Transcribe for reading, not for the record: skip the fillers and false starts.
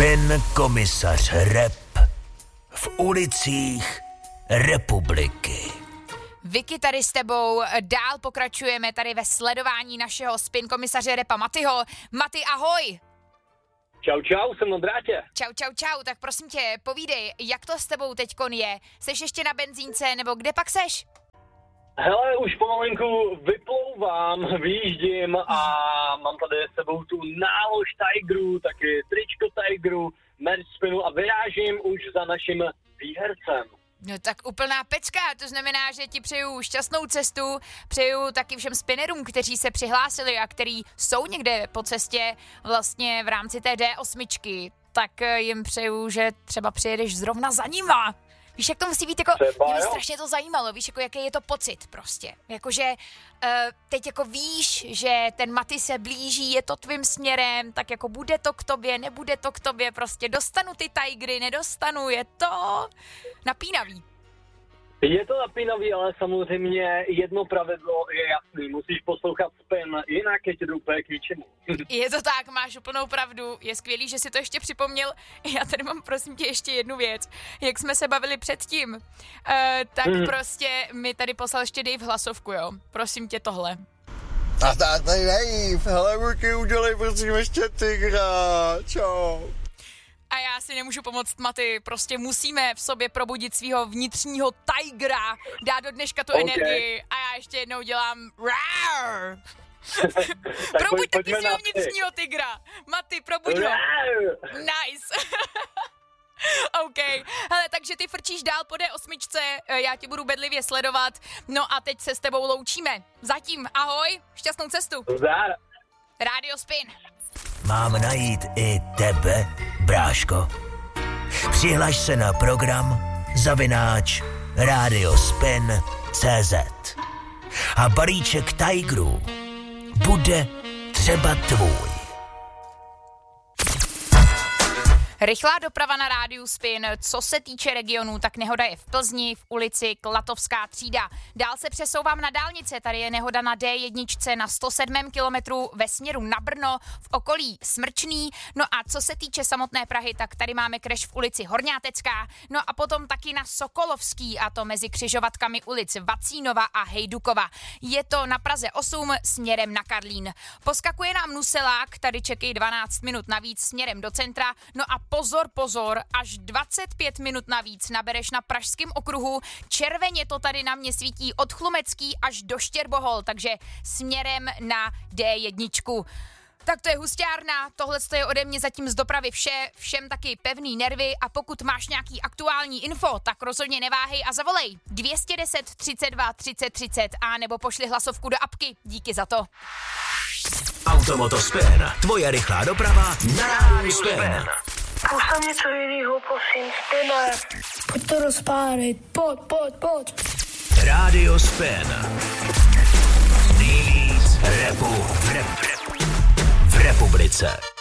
Spin komisař Rep v ulicích republiky. Vicky tady s tebou, dál pokračujeme tady ve sledování našeho spin komisaře Repa Matyho. Maty, ahoj! Čau, jsem na drátě. Čau, tak prosím tě, povídej, jak to s tebou teďkon je? Seš ještě na benzínce, nebo kde pak seš? Hele, už pomalinku vyplouvám, vyjíždím a mám tady s sebou tu nálož Tigeru, taky tričko Tigeru, merch spinu a vyrážím už za naším výhercem. No tak úplná pecka, to znamená, že ti přeju šťastnou cestu, přeju taky všem spinnerům, kteří se přihlásili a který jsou někde po cestě vlastně v rámci té D8, tak jim přeju, že třeba přijedeš zrovna za nima. Víš, jak to musí být, jako, mě strašně to zajímalo, víš, jako jaký je to pocit prostě, jakože teď jako víš, že ten Maty se blíží, je to tvým směrem, tak jako bude to k tobě, nebude to k tobě, prostě dostanu ty Tigery, nedostanu, je to napínavý. Je to napínavý, ale samozřejmě jedno pravidlo je jasný, musíš poslouchat spin, jinak je ti to úplně k ničemu. Je to tak, máš úplnou pravdu, je skvělý, že si to ještě připomněl. Já tady mám prosím tě ještě jednu věc, jak jsme se bavili předtím, tak prostě mi tady poslal ještě Dave hlasovku, jo, prosím tě tohle. A tady Dave, hele Vicky, udělej prosím ještě tygra, čau. A já si nemůžu pomoct, Maty, prostě musíme v sobě probudit svého vnitřního Tigera, dát do dneška tu energii a já ještě jednou dělám rar. Probuď taky svého vnitřního tygra. Maty, probuď ho. Nice. OK, hele, takže ty frčíš dál po D8, já tě budu bedlivě sledovat, no a teď se s tebou loučíme. Zatím, ahoj, šťastnou cestu. Zdar. Radio Spin. Mám najít i tebe, bráško. Přihlaš se na program @radiospin.cz a balíček Tigerů bude třeba tvůj. Rychlá doprava na rádiu Spin. Co se týče regionů, tak nehoda je v Plzni, v ulici Klatovská třída. Dál se přesouvám na dálnice. Tady je nehoda na D1 na 107 kilometru ve směru na Brno v okolí Smrčný. No a co se týče samotné Prahy, tak tady máme crash v ulici Horňátecká. No a potom taky na Sokolovský, a to mezi křižovatkami ulic Vacínova a Hejdukova. Je to na Praze 8 směrem na Karlín. Poskakuje nám Nuselák, tady čekej 12 minut navíc směrem do centra. No a pozor, až 25 minut navíc nabereš na Pražském okruhu. Červeně to tady na mě svítí od Chlumecký až do Štěrbohol, takže směrem na D1. Tak to je husťárna, tohle je ode mě zatím z dopravy vše, všem taky pevný nervy a pokud máš nějaký aktuální info, tak rozhodně neváhej a zavolej 210 32 30 30 a nebo pošli hlasovku do apky, díky za to. Automoto Spin, tvoje rychlá doprava na rádiu Spin. Půjď tam něco jinýho, prosím, Spine. Pojď to rozpálit, pojď. Radio Spin. Nejvíc repu v republice.